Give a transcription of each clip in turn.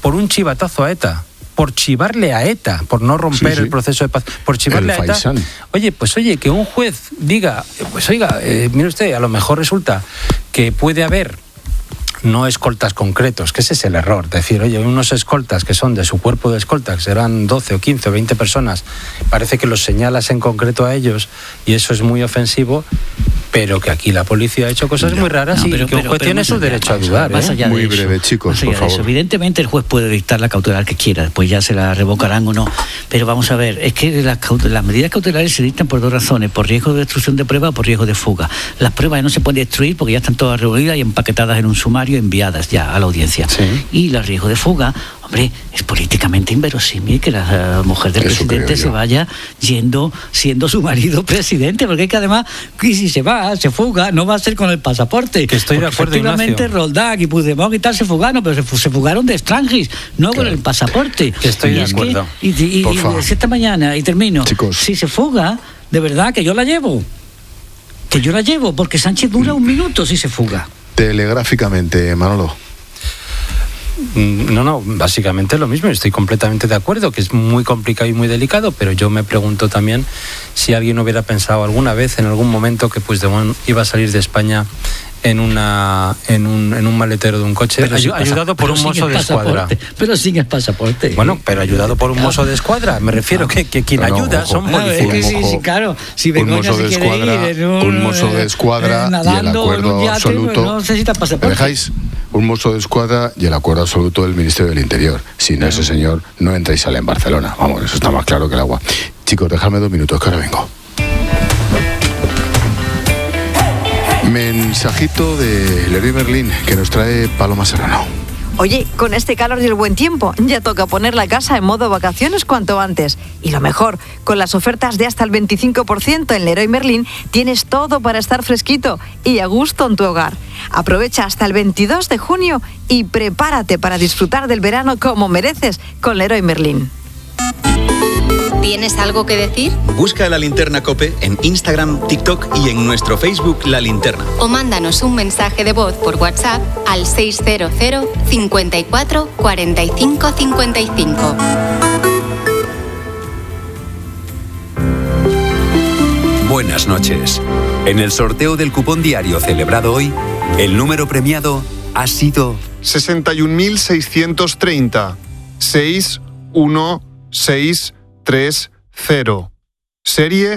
por un chivatazo a ETA. Por chivarle a ETA, por no romper el proceso de paz, por chivarle a ETA. Oye, que un juez diga, mire usted, a lo mejor resulta que puede haber no escoltas concretos, que ese es el error, decir, oye, unos escoltas que son de su cuerpo de escoltas, que serán 12 o 15 o 20 personas, parece que los señalas en concreto a ellos y eso es muy ofensivo, pero que aquí la policía ha hecho cosas muy raras y que un juez tiene su derecho a dudar. Muy breve, chicos, por favor. Evidentemente el juez puede dictar la cautelar que quiera, después ya se la revocarán o no, pero vamos a ver, es que las medidas cautelares se dictan por dos razones, por riesgo de destrucción de pruebas o por riesgo de fuga. Las pruebas no se pueden destruir porque ya están todas reunidas y empaquetadas en un sumario, enviadas ya a la audiencia. Sí. Y el riesgo de fuga, hombre, es políticamente inverosímil que la mujer del presidente se vaya siendo su marido presidente, porque es que además, si se se fuga, no va a ser con el pasaporte. Que estoy de acuerdo, efectivamente, Roldán y Puigdemont y tal se fugaron, pero se fugaron de extranjis, no con el pasaporte. Que estoy de acuerdo. Y esta mañana, y termino, chicos, si se fuga, de verdad que yo la llevo. Porque Sánchez dura un minuto si se fuga. Telegráficamente, Manolo. No, básicamente lo mismo, estoy completamente de acuerdo, que es muy complicado y muy delicado, pero yo me pregunto también si alguien hubiera pensado alguna vez, en algún momento, que Puigdemont iba a salir de España en un maletero de un coche, ayudado por un mozo de escuadra. Pero sin el pasaporte. Bueno, pero ayudado por un mozo de escuadra. Me refiero que quien ayuda son policías. Sí, claro. Si un mozo de escuadra y el acuerdo absoluto. No necesita pasaporte. ¿Me dejáis? Un mozo de escuadra y el acuerdo absoluto del Ministerio del Interior. Sin ese señor no entra y sale en Barcelona. Vamos, eso está más claro que el agua. Chicos, dejadme 2 minutos, que ahora vengo. Mensajito de Leroy Merlin que nos trae Paloma Serrano. Oye, con este calor y el buen tiempo, ya toca poner la casa en modo vacaciones cuanto antes. Y lo mejor, con las ofertas de hasta el 25% en Leroy Merlin, tienes todo para estar fresquito y a gusto en tu hogar. Aprovecha hasta el 22 de junio y prepárate para disfrutar del verano como mereces con Leroy Merlin. ¿Tienes algo que decir? Busca La Linterna COPE en Instagram, TikTok y en nuestro Facebook La Linterna. O mándanos un mensaje de voz por WhatsApp al 600 54 45 55. Buenas noches. En el sorteo del cupón diario celebrado hoy, el número premiado ha sido 61.630 61630. Serie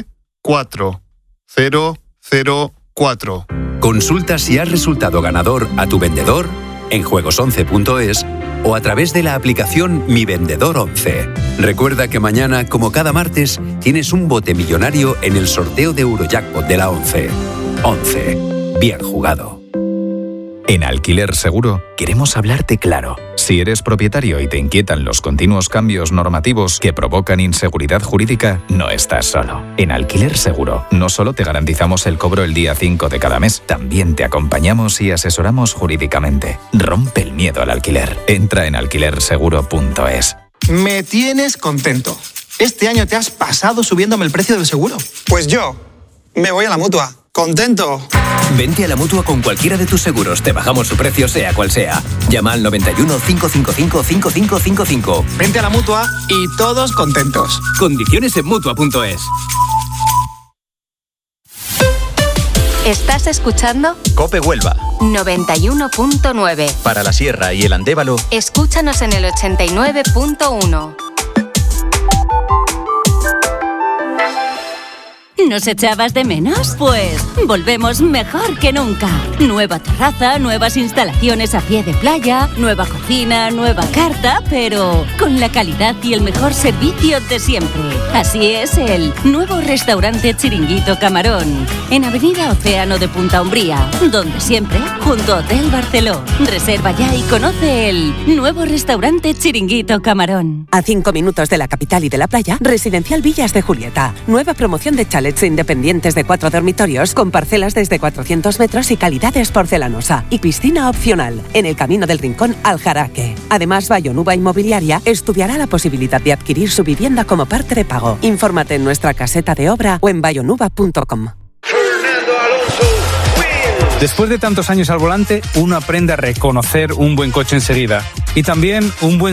4004. Consulta si has resultado ganador a tu vendedor en juegos11.es o a través de la aplicación Mi Vendedor 11. Recuerda que mañana, como cada martes, tienes un bote millonario en el sorteo de Eurojackpot de la 11. 11. Bien jugado. En Alquiler Seguro queremos hablarte claro. Si eres propietario y te inquietan los continuos cambios normativos que provocan inseguridad jurídica, no estás solo. En Alquiler Seguro no solo te garantizamos el cobro el día 5 de cada mes, también te acompañamos y asesoramos jurídicamente. Rompe el miedo al alquiler. Entra en alquilerseguro.es. Me tienes contento. Este año te has pasado subiéndome el precio del seguro. Pues yo me voy a la Mutua. ¡Contento! Vente a la Mutua con cualquiera de tus seguros. Te bajamos su precio sea cual sea. Llama al 91 555 5555. Vente a la Mutua y todos contentos. Condiciones en Mutua.es. ¿Estás escuchando? COPE Huelva 91.9. Para la Sierra y el Andévalo, escúchanos en el 89.1. ¿Nos echabas de menos? Pues volvemos mejor que nunca. Nueva terraza, nuevas instalaciones a pie de playa, nueva cocina, nueva carta, pero con la calidad y el mejor servicio de siempre. Así es el nuevo restaurante Chiringuito Camarón, en Avenida Océano de Punta Umbría, donde siempre, junto a Hotel Barceló. Reserva ya y conoce el nuevo restaurante Chiringuito Camarón. A 5 minutos de la capital y de la playa, Residencial Villas de Julieta. Nueva promoción de chalets independientes de 4 dormitorios con parcelas desde 400 metros y calidades porcelanosa y piscina opcional en el Camino del Rincón al Jaraque. Además, Bayonuba Inmobiliaria estudiará la posibilidad de adquirir su vivienda como parte de pago. Infórmate en nuestra caseta de obra o en bayonuba.com. Después de tantos años al volante, uno aprende a reconocer un buen coche enseguida y también un buen